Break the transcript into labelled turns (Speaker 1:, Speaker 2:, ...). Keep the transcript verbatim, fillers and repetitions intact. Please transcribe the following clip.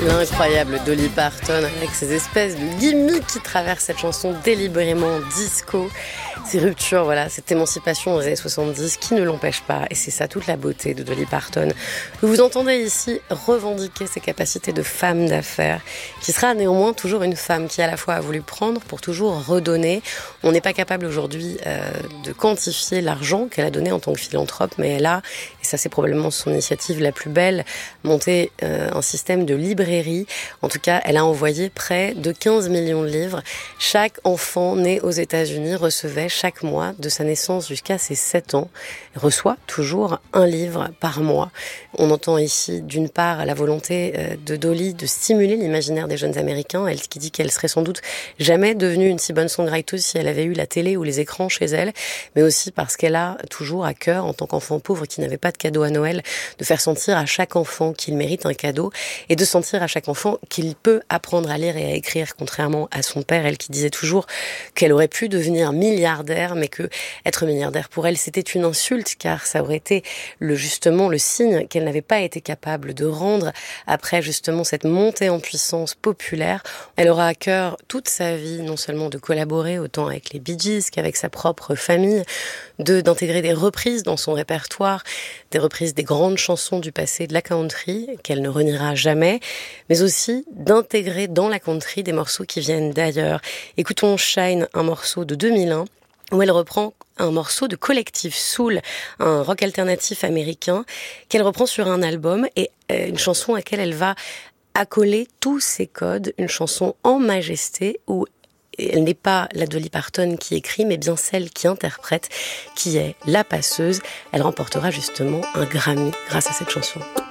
Speaker 1: L'incroyable Dolly Parton avec ses espèces de gimmicks qui traversent cette chanson délibérément disco. Ces ruptures, voilà, cette émancipation aux années soixante-dix qui ne l'empêche pas. Et c'est ça toute la beauté de Dolly Parton. Vous entendez ici revendiquer ses capacités de femme d'affaires, qui sera néanmoins toujours une femme qui à la fois a voulu prendre pour toujours redonner. On n'est pas capable aujourd'hui euh, de quantifier l'argent qu'elle a donné en tant que philanthrope, mais elle a, et ça c'est probablement son initiative la plus belle, monté euh, un système de librairie. En tout cas, elle a envoyé près de quinze millions de livres. Chaque enfant né aux États-Unis recevait chaque mois, de sa naissance jusqu'à ses sept ans, reçoit toujours un livre par mois. On entend ici, d'une part, la volonté de Dolly de stimuler l'imaginaire des jeunes Américains, elle qui dit qu'elle serait sans doute jamais devenue une si bonne songwriter si elle avait eu la télé ou les écrans chez elle, mais aussi parce qu'elle a toujours à cœur, en tant qu'enfant pauvre qui n'avait pas de cadeau à Noël, de faire sentir à chaque enfant qu'il mérite un cadeau et de sentir à chaque enfant qu'il peut apprendre à lire et à écrire, contrairement à son père, elle qui disait toujours qu'elle aurait pu devenir milliardaire, mais que être milliardaire pour elle c'était une insulte car ça aurait été le, justement le signe qu'elle n'avait pas été capable de rendre après justement cette montée en puissance populaire. Elle aura à cœur toute sa vie non seulement de collaborer autant avec les Bee Gees qu'avec sa propre famille, de d'intégrer des reprises dans son répertoire, des reprises des grandes chansons du passé de la country qu'elle ne reniera jamais, mais aussi d'intégrer dans la country des morceaux qui viennent d'ailleurs. Écoutons Shine, un morceau de deux mille un où elle reprend un morceau de Collective Soul, un rock alternatif américain qu'elle reprend sur un album et une chanson à laquelle elle va accoler tous ses codes, une chanson en majesté où elle n'est pas la Dolly Parton qui écrit, mais bien celle qui interprète, qui est la passeuse. Elle remportera justement un Grammy grâce à cette chanson.